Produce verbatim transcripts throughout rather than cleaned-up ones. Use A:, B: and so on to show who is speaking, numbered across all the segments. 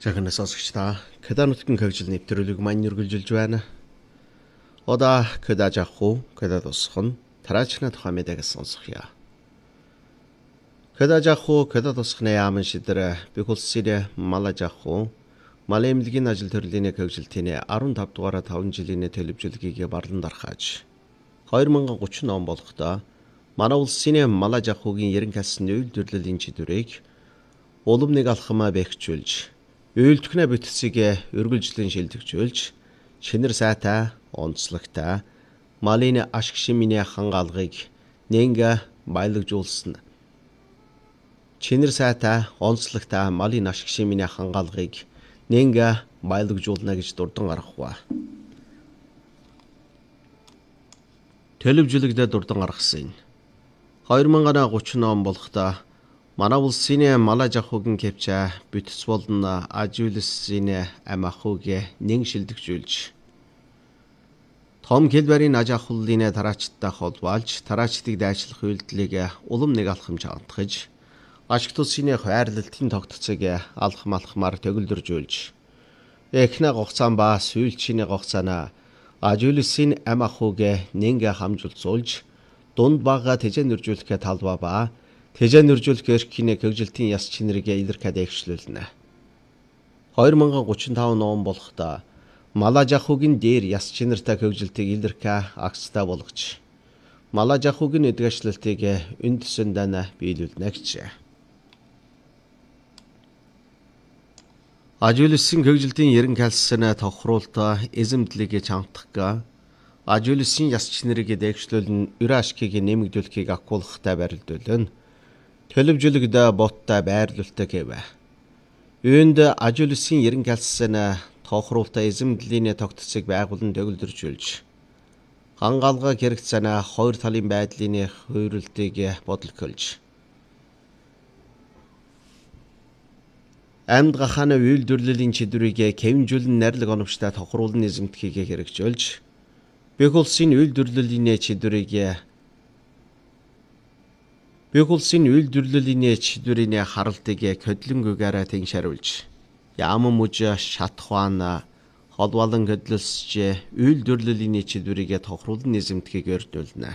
A: Жагнаа сонсогч та Кеда нутгийн хөгжил нэвтрүүлэг маань үргэлжилж байна. Одоо Кеда жахуу, Кеда тусах нь тараачны тухай мэдээг сонсохъя. Кеда жахуу, Кеда тусахны яаман шидэр бихулсэрэ мала жахуу, мал эмнэлгийн ажил төрлийн хөгжилтийн арван тав дугаар таван жилийн төлөвлөлгийг барлан дархааж хоёр мянга гучин он болохдоо манай улсын мала жахуугийн ерөнхийлсөн үйлдвэрлэлийн чиглэлийг улам нэг алхамаа бэхжүүлж үйлдвэрнэ бүтцийг үргэлжлэн шилжүүлж шинэр сайтай онцлогтой малын ашиг шимийн хангаалгыг нэнгэ баялагжуулсан. Шинэр сайтай онцлогтой малын ашиг шимийн хангаалгыг нэнгэ баялагжуулна гэж дурдан гаргахва. Төлөвлөлөгдөө дурдан гаргасан. хоёр мянга гучин он болохдоо манай улсын мала жахуугийн кэвча бүтц болон ажуулсын амахууг нэн шилдэгжүүлж том хэлбэрийн аж ахуйлын тараачтай холбоолж тараачдыг дайчлах үйлдэлийг улам нэг алхамж хандхаж ашиг тусын хайрлалтын тогтцыг алхам алхмаар төгөлдржүүлж эхнэ гоцаан ба сүүлчийн гоцаана ажуулсын амахууг нэнгэ хамжуулцуулж дунд бага тэжэн нэржүүлэх талбай ба тэжэн нэржүүлэх эрхний хөгжилтийн яс чинэрийг илэрхийлж дэвшлүүлнэ. хоёр мянга гучин таван он болохдоо мала жахуугийн дээр яс чинэртэй хөгжилтийг илэрхийлэх акцтай болгож мала жахуугийн эдгэжлэлтийг энд төсөндөө биелүүлнэ гэж. Ажуулсын хөгжилтийн ерөнхийлсөн тохируулалтаа эзэмдлийг чамдах ажуулсын яс чинэрийг дэвшлүүлэн өр ашгийг нэмэгдүүлэхийг акуулахтай барилдуулна. Төлөвлөлөгдөө боттой байрлуулалтаа гэвэ. Үүнд ажуулсын ерөнхийлсөн тохируулалтаа эзэмдлийн тогтцыг байгуулан төгөлдржүүлж хангаалга хэрэгцээнэ хоёр талын байдлын хувирлтыг бодлоголж амьд гахааны үйлдвэрлэлийн чиглэлийг кэмжүүлэн найрлаг оновчтой тохируулан эзэмдэхийг хэрэгжүүлж Бэх улсын үйлдвэрлэлийн чиглэлийг Бэх улсын үйлдвэрлэлийн чиглэлийн харалтыг хөдлөнгүйгээр тэншаруулж яаман муж шатхуан холбоолон хөдлөлсөж үйлдвэрлэлийн чиглэлийг тохируулан эзэмдэхийг өрдүүлнэ.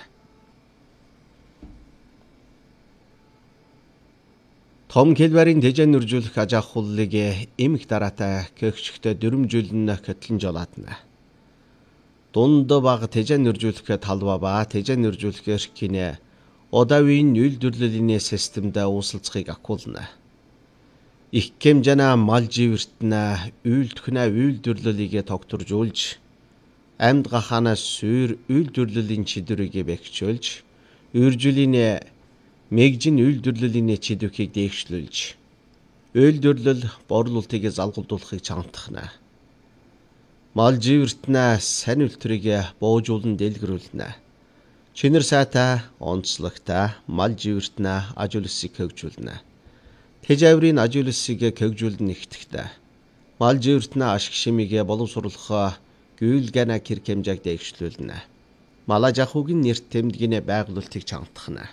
A: Том хэлбэрийн тэжэн нэржүүлэх аж ахуйлыг эмх дараатай көгчгтө дөрвөмжүүлэн хөтлөн жолоодно. Дунд баг тэжэн нэржүүлэх талбай ба тэжэн нэржүүлэх эрхний удавын үйлдвэрлэлийн системд үүсэлцгийг акуулна. Их хэмжээний мал живэртнэ үйлдвэрнэ үйлдвэрлэлийг тогтворжуулж амьд гахаанаас суур үйлдвэрлэлийн чиглэлийг бэхжүүлж үржилийн мэгжин үйлдвэрлэлийн чиглэлийг дэвшлүүлж үйлдвэрлэл борлуулалтыг залгуулахыг чамдахна. Мал живэртнэ сайн үлтрийг боожуулан дэлгэрүүлнэ. Чинэр сайтай онцлогтой мал живэртнэ ажуулсыг хөгжүүлнэ. Тэжаврын ажуулсыг хөгжүүлэн нэгтгэхдээ мал живэртнэ ашиг шимийг боловсруулах гүйлгэнэ хэрэг хэмжээг дэвшлүүлнэ. Мала жахуугийн нэрт тэмдгийн байгуулалтыг чамдахна.